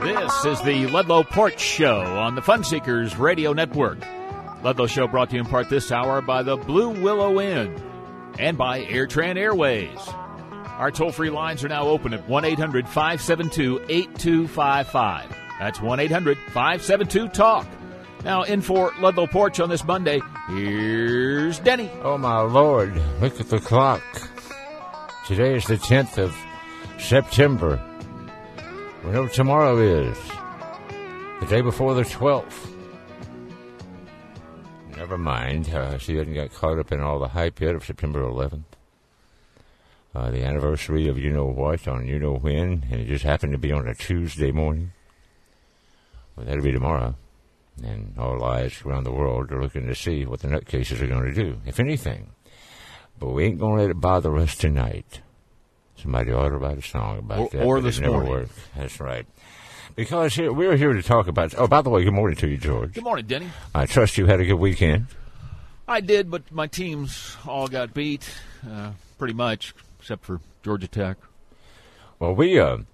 This is the Ludlow Porch Show on the Funseekers Radio Network. Ludlow Show brought to you in part this hour by the Blue Willow Inn and by AirTran Airways. Our toll-free lines are now open at 1-800-572-8255. That's 1-800-572-TALK. Now, in for Ludlow Porch on this Monday, here's Denny. Oh, my Lord, look at the clock. Today is the 10th of September. We know tomorrow is the day before the 12th. Never mind. She didn't get caught up in all the hype yet of September 11th. The anniversary of you-know-what on you-know-when, and it just happened to be on a Tuesday morning. Well, that'll be tomorrow. And all eyes around the world are looking to see what the nutcases are going to do, if anything. But we ain't going to let it bother us tonight. Somebody ought to write a song about that. Or this morning. Work. That's right. Because we're here to talk about... Oh, by the way, good morning to you, George. Good morning, Denny. I trust you had a good weekend. I did, but my teams all got beat, pretty much, except for Georgia Tech. Well, we had,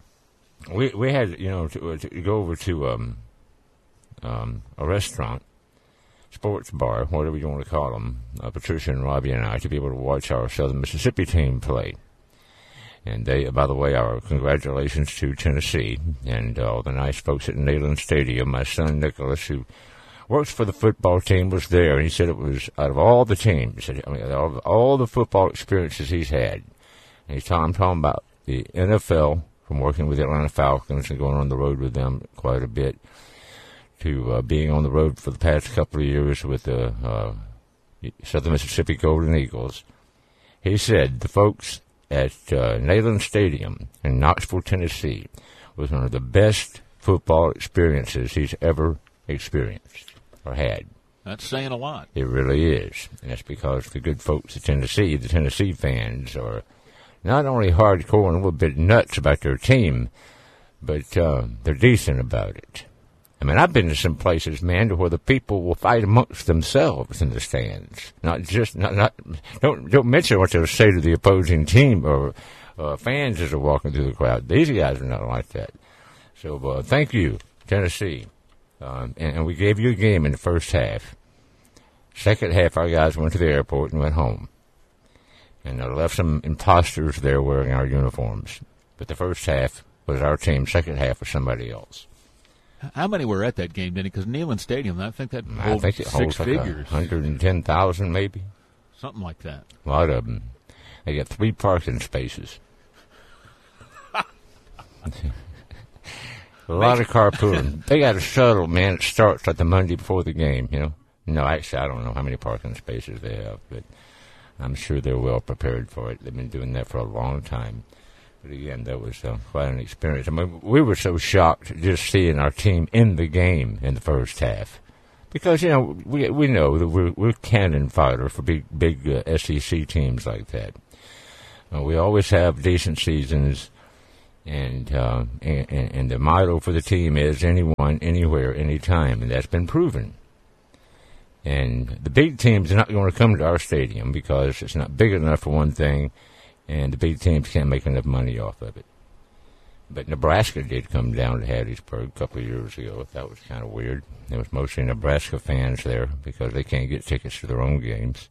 to go over to a restaurant, sports bar, whatever you want to call them, Patricia and Robbie and I, to be able to watch our Southern Mississippi team play. And they, by the way, our congratulations to Tennessee and all the nice folks at Neyland Stadium. My son, Nicholas, who works for the football team, was there, and he said it was, out of all the teams, all the football experiences he's had, and he's talking about the NFL, from working with the Atlanta Falcons and going on the road with them quite a bit, to being on the road for the past couple of years with the Southern Mississippi Golden Eagles. He said the folks at Neyland Stadium in Knoxville, Tennessee, was one of the best football experiences he's ever experienced or had. That's saying a lot. It really is. And that's because the good folks at Tennessee, the Tennessee fans, are not only hardcore and a little bit nuts about their team, but they're decent about it. I mean, I've been to some places, man, to where the people will fight amongst themselves in the stands. Don't mention what they'll say to the opposing team or fans as they're walking through the crowd. These guys are not like that. So, thank you, Tennessee. And we gave you a game in the first half. Second half, our guys went to the airport and went home. And left some imposters there wearing our uniforms. But the first half was our team. Second half was somebody else. How many were at that game, Denny? Because Neyland Stadium, I think it holds six figures. 110,000 maybe. Something like that. A lot of them. They got 3 parking spaces. A lot of carpooling. They got a shuttle, man. It starts like the Monday before the game, you know. No, actually, I don't know how many parking spaces they have, but I'm sure they're well prepared for it. They've been doing that for a long time. But again, that was quite an experience. I mean, we were so shocked just seeing our team in the game in the first half. Because, we know that we're cannon fodder for big SEC teams like that. We always have decent seasons, and the motto for the team is anyone, anywhere, anytime, and that's been proven. And the big teams are not going to come to our stadium because it's not big enough for one thing, and the big teams can't make enough money off of it. But Nebraska did come down to Hattiesburg a couple of years ago. That was kind of weird. There was mostly Nebraska fans there because they can't get tickets to their own games.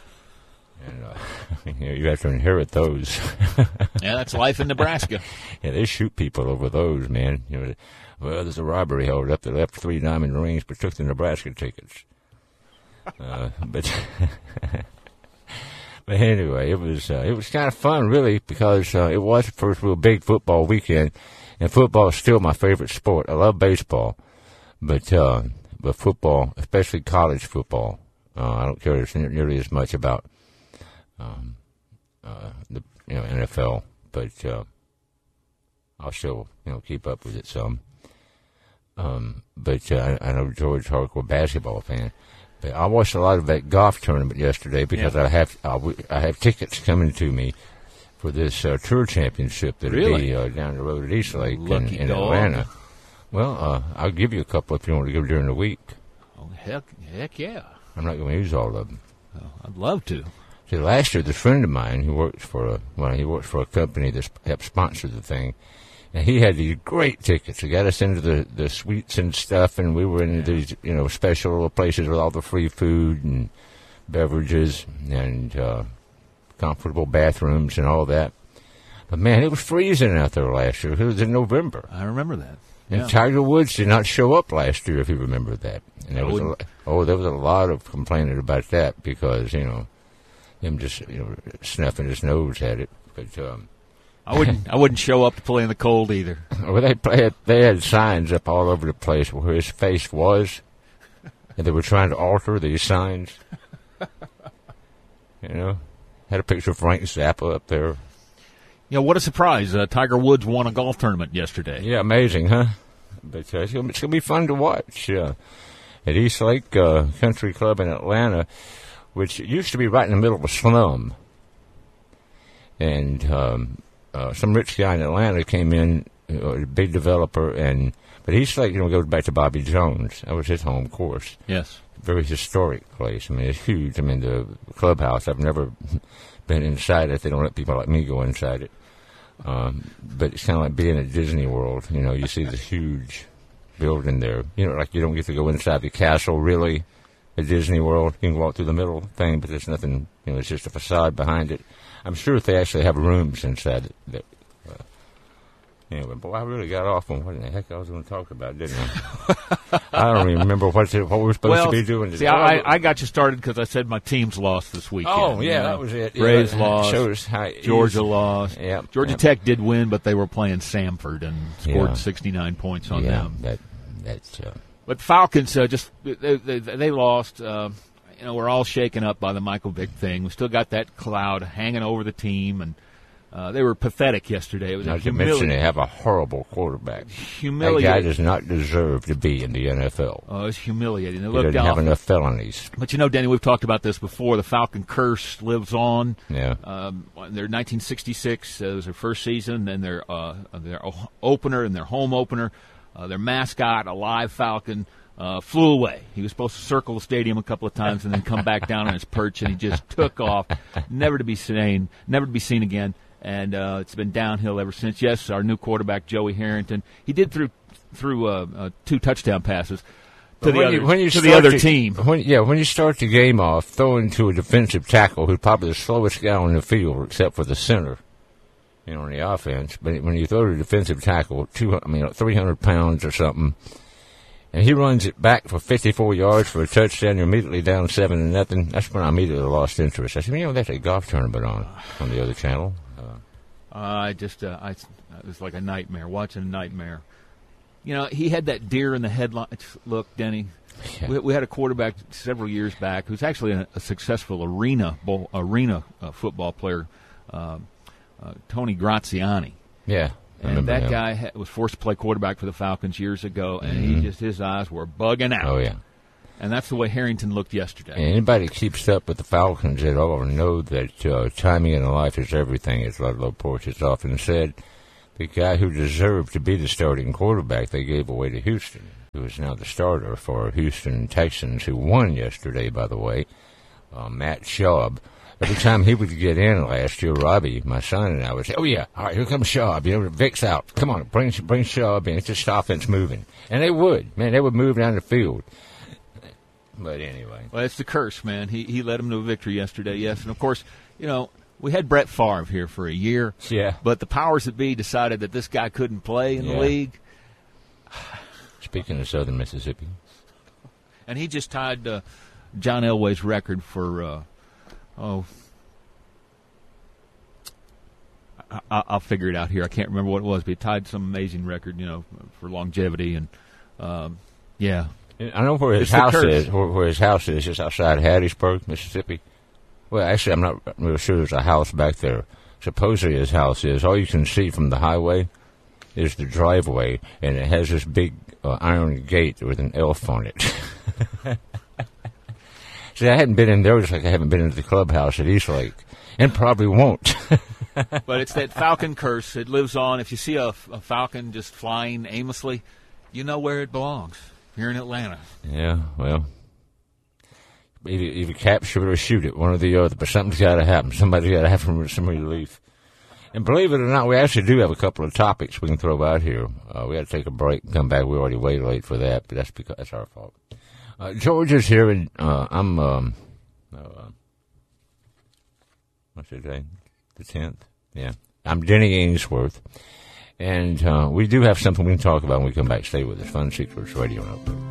And you have to inherit those. Yeah, that's life in Nebraska. Yeah, they shoot people over those, man. Well, there's a robbery held up. They left 3 diamond rings but took the Nebraska tickets. But anyway, it was kind of fun, really, because it was the first real big football weekend, and football is still my favorite sport. I love baseball, but football, especially college football, I don't care nearly as much about the NFL, but I'll still keep up with it some. But I know George hardcore basketball fan. But I watched a lot of that golf tournament yesterday because I have tickets coming to me for this tour championship that'll be down the road at East Lake in Atlanta. Well, I'll give you a couple if you want to go during the week. Oh, heck yeah. I'm not going to use all of them. Oh, I'd love to. See, last year, this friend of mine who works for a company that helps sponsor the thing, And he had these great tickets. He got us into the suites and stuff, and we were in these, special little places with all the free food and beverages and comfortable bathrooms and all that. But, man, it was freezing out there last year. It was in November. I remember that. Yeah. And Tiger Woods did not show up last year, if you remember that. And there was a lot of complaining about that because, him just, snuffing his nose at it. But I wouldn't show up to play in the cold either. Well, they had signs up all over the place where his face was, and they were trying to alter these signs. Had a picture of Frank Zappa up there. What a surprise! Tiger Woods won a golf tournament yesterday. Yeah, amazing, huh? But it's going to be fun to watch at East Lake Country Club in Atlanta, which used to be right in the middle of a slum. And some rich guy in Atlanta came in, a big developer, but East Lake, goes back to Bobby Jones. That was his home course. Yes. Very historic place. I mean, it's huge. I mean, the clubhouse, I've never been inside it. They don't let people like me go inside it. But it's kind of like being at Disney World. You see this huge building there. Like you don't get to go inside the castle, really, at Disney World. You can walk through the middle thing, but there's nothing, it's just a facade behind it. I'm sure if they actually have rooms inside it. Anyway, boy, I really got off on what the heck I was going to talk about, didn't I? I don't even remember what we were supposed to be doing today. See, I got you started because I said my team's lost this weekend. Oh, yeah, that was it. Braves lost. Georgia easy. lost. Yep, Georgia Tech did win, but they were playing Samford and scored 69 points on them. That's. But the Falcons they lost. We're all shaken up by the Michael Vick thing. We still got that cloud hanging over the team, and they were pathetic yesterday. It was not to mention they have a horrible quarterback. Humiliating. That guy does not deserve to be in the NFL. Oh, it was humiliating. He doesn't have enough felonies. But Danny, we've talked about this before. The Falcon curse lives on. Yeah. Their 1966 was their first season, and their opener and their home opener. Their mascot, a live falcon, flew away. He was supposed to circle the stadium a couple of times and then come back down on his perch, and he just took off, never to be seen again. And it's been downhill ever since. Yes, our new quarterback, Joey Harrington, he did through 2 touchdown passes to the other team. When you start the game off, throwing to a defensive tackle who's probably the slowest guy on the field except for the center, on the offense. But when you throw to a defensive tackle, 300 pounds or something, and he runs it back for 54 yards for a touchdown, you're immediately down 7-0. That's when I immediately lost interest. I said, that's a golf tournament on the other channel. It was like a nightmare, watching a nightmare. He had that deer in the headlights look, Denny. Yeah. We had a quarterback several years back who's actually a successful arena football player, Tony Graziani. Yeah. And that guy was forced to play quarterback for the Falcons years ago, and his eyes were bugging out. Oh, yeah. And that's the way Harrington looked yesterday. And anybody who keeps up with the Falcons at all know that timing in life is everything, as Ludlow Porch has often said. The guy who deserved to be the starting quarterback they gave away to Houston, who is now the starter for Houston Texans, who won yesterday, by the way, Matt Schaub. Every time he would get in last year, Robbie, my son, and I would say, all right, here comes Schaub. Vic's out. Come on, bring Schaub in. It's just offense moving. And they would. Man, they would move down the field. But anyway. Well, it's the curse, man. He led them to a victory yesterday, yes. And, of course, we had Brett Favre here for a year. Yeah. But the powers that be decided that this guy couldn't play in the league. Speaking of Southern Mississippi. And he just tied John Elway's record for, I'll figure it out here. I can't remember what it was, but he tied some amazing record, for longevity. And, yeah. I know where his house is. Where his house is, just outside Hattiesburg, Mississippi. Well, actually, I'm not real sure there's a house back there. Supposedly his house is. All you can see from the highway is the driveway, and it has this big iron gate with an elf on it. See, I hadn't been in there just like I haven't been into the clubhouse at East Lake, and probably won't. But it's that Falcon curse. It lives on. If you see a falcon just flying aimlessly, you know where it belongs. Here in Atlanta. Yeah, well, either capture it or shoot it, one or the other. But something's got to happen. Somebody's got to have some relief. And believe it or not, we actually do have a couple of topics we can throw out here. We had to take a break and come back. We're already way late for that, but that's our fault. George is here, and I'm, what's his name? The 10th? Yeah. I'm Denny Ainsworth. And we do have something we can talk about when we come back. Stay with us. Fun Seekers Radio Network.